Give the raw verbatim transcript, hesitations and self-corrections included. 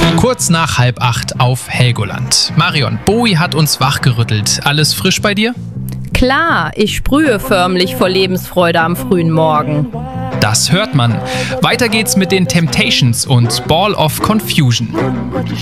Kurz nach halb acht auf Helgoland. Marion, Bowie hat uns wachgerüttelt. Alles frisch bei dir? Klar, ich sprühe förmlich vor Lebensfreude am frühen Morgen. Das hört man. Weiter geht's mit den Temptations und Ball of Confusion.